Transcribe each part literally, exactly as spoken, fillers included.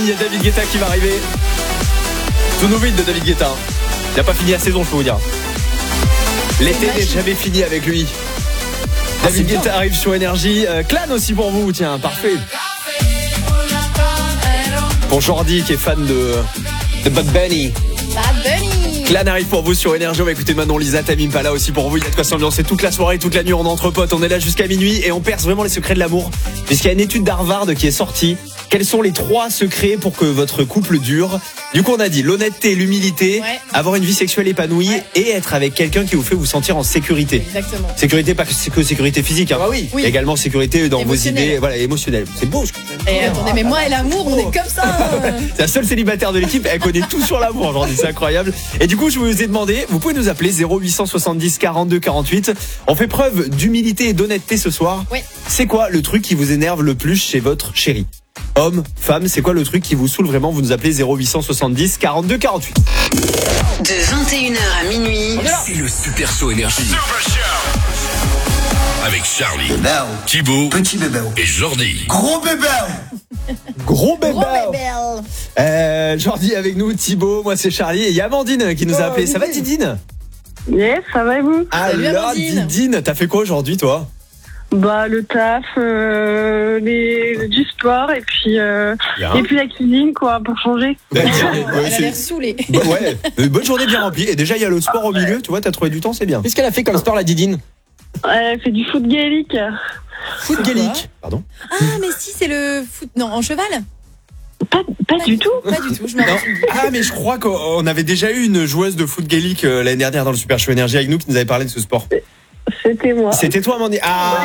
Il y a David Guetta qui va arriver. Tout nouveau de David Guetta. Il n'a pas fini la saison, je peux vous dire. L'été n'est jamais fini avec lui. David ah, Guetta arrive sur Énergie. Euh, Clan aussi pour vous, tiens, parfait. Pour Jordi qui est fan de, de Bad Bunny. Bad Bunny. Clan arrive pour vous sur Énergie. On va écouter Manon Lisa, Tamim Pala aussi pour vous. Il y a de quoi s'ambiancer toute la soirée, toute la nuit. On est entre potes, on est là jusqu'à minuit et on perce vraiment les secrets de l'amour. Puisqu'il y a une étude d'Harvard qui est sortie. Quels sont les trois secrets pour que votre couple dure? Du coup, on a dit l'honnêteté, l'humilité, ouais. avoir une vie sexuelle épanouie ouais. et être avec quelqu'un qui vous fait vous sentir en sécurité. Exactement. Sécurité, pas que sécurité physique, hein. Ah oui. oui. Également sécurité dans vos idées, voilà, émotionnelle. C'est beau. Je... Et attendez, mais moi et l'amour, on est comme ça. Hein. C'est la seule célibataire de l'équipe, elle connaît tout sur l'amour aujourd'hui, c'est incroyable. Et du coup, je vous ai demandé, vous pouvez nous appeler zéro huit cent soixante-dix quarante-deux quarante-huit. On fait preuve d'humilité et d'honnêteté ce soir. Oui. C'est quoi le truc qui vous énerve le plus chez votre chéri? Homme, femme, c'est quoi le truc qui vous saoule vraiment? Vous nous appelez zéro huit cent soixante-dix quarante-deux quarante-huit. De vingt et une heures à minuit, c'est le Super Show Énergie. Avec Charlie, Thibaut, petit bébé et Jordi. Gros bébé. Gros bébé. Gros bébé. Euh, Jordi avec nous, Thibaut, moi c'est Charlie et il y a Amandine qui nous a appelé. Ça va Didine? Yes, ça va et vous? Alors Didine, t'as fait quoi aujourd'hui toi? Bah le taf, euh, les, du sport et puis euh, yeah. et puis la cuisine quoi pour changer. Ben, ouais, elle a l'air saoulée. Bah, ouais, une bonne journée bien remplie et déjà il y a le sport au milieu, tu vois, t'as trouvé du temps, c'est bien. Qu'est-ce qu'elle a fait comme sport la Didine? Elle fait du foot gaélique. Foot gaélique. Pardon. Ah mais si c'est le foot non en cheval. Pas, pas, pas du tout. Pas du tout. Je m'en ah mais je crois qu'on avait déjà eu une joueuse de foot gaélique euh, l'année dernière dans le Super Show Énergie avec nous qui nous avait parlé de ce sport. C'était moi. C'était toi, Amandine.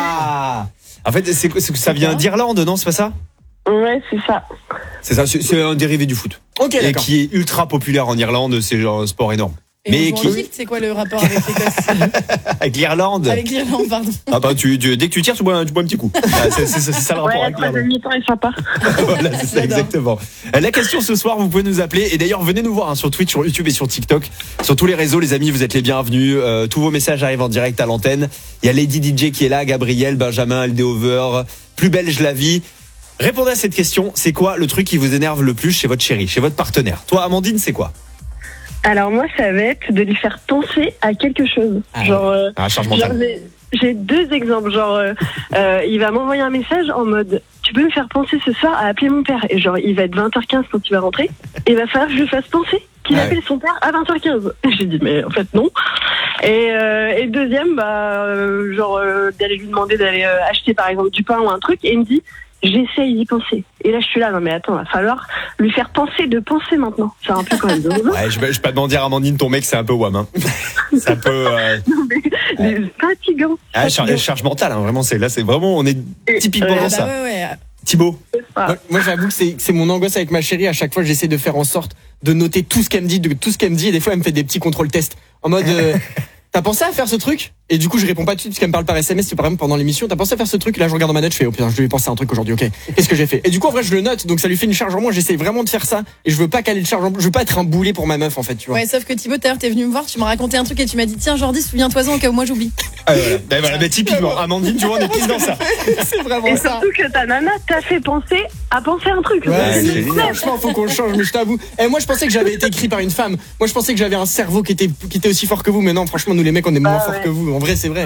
Ah. En fait, c'est que ça vient d'Irlande, non? C'est pas ça? Ouais, c'est ça. C'est ça. C'est un dérivé du foot. Ok. Et qui est ultra populaire en Irlande. C'est genre un sport énorme. Et mais qui c'est quoi le rapport avec l'Écosse? Avec l'Irlande. Avec l'Irlande, pardon. Ah bah tu, tu dès que tu tires, tu bois un, tu bois un petit coup. Ah, c'est, c'est, c'est ça le rapport ouais, avec l'Irlande. Mi-temps est sympa. Voilà, c'est ça exactement. La question ce soir, vous pouvez nous appeler et d'ailleurs venez nous voir hein, sur Twitch, sur YouTube et sur TikTok, sur tous les réseaux, les amis, vous êtes les bienvenus. Euh, tous vos messages arrivent en direct à l'antenne. Il y a Lady D J qui est là, Gabriel, Benjamin, Aldeover, Plus belle je la vis. Répondez à cette question. C'est quoi le truc qui vous énerve le plus chez votre chéri, chez votre partenaire? Toi, Amandine, c'est quoi? Alors moi, ça va être de lui faire penser à quelque chose. Ah, genre, euh, ah, charge genre mentale. j'ai, j'ai deux exemples. Genre, euh, euh, il va m'envoyer un message en mode tu peux me faire penser ce soir à appeler mon père. Et genre, il va être vingt heures quinze quand il va rentrer. Et il va falloir que je lui fasse penser qu'il ouais. appelle son père à vingt heures quinze. J'ai dit mais en fait non. Et, euh, et deuxième, bah, euh, genre euh, d'aller lui demander d'aller euh, acheter par exemple du pain ou un truc. Et il me dit j'essaye d'y penser. Et là, je suis là, non mais attends, il va falloir lui faire penser de penser maintenant. C'est un peu quand même drôle. Ouais, je vais, je vais pas te mentir, Amandine, ton mec, c'est un peu wham, hein. C'est un peu... Euh... Non mais, mais fatigant. Ah, charge, charge mentale, hein, vraiment, c'est, là, c'est vraiment, on est typiquement euh, dans bah ça. Ouais, ouais. Thibaut. Ah. Moi, moi, j'avoue que c'est, c'est mon angoisse avec ma chérie. À chaque fois, j'essaie de faire en sorte de noter tout ce qu'elle me dit, de tout ce qu'elle me dit. Et des fois, elle me fait des petits contrôles tests. En mode... Euh, t'as pensé à faire ce truc? Et du coup, je réponds pas tout de suite parce qu'elle me parle par S M S, c'est par exemple pendant l'émission. T'as pensé à faire ce truc? Et là, je regarde dans ma note, je fais, oh putain, je lui ai pensé à un truc aujourd'hui, ok. Qu'est-ce que j'ai fait? Et du coup, en vrai, je le note, donc ça lui fait une charge en moins. J'essaie vraiment de faire ça. Et je veux pas qu'elle ait de charge en moins. Je veux pas être un boulet pour ma meuf, en fait, tu vois. Ouais, sauf que Thibaut, tout à l'heure, t'es venu me voir, tu m'as raconté un truc et tu m'as dit, tiens, Jordi, souviens-toi-en au cas où moi j'oublie. Ah, voilà. Ben, voilà, ben, typiquement, Amandine, tu vois, on est pile dans ça. C'est vraiment et ça. surtout que ta nana t'a fait penser à penser à un truc. Ouais, c'est franchement, faut qu'on le change, mais je t'avoue. Et moi, je pensais que j'avais été écrit par une femme. Moi, je pensais que j'avais un cerveau qui était, qui était aussi fort que vous, mais non, franchement, nous les mecs, on est moins Ah, forts ouais. que vous. En vrai, c'est vrai.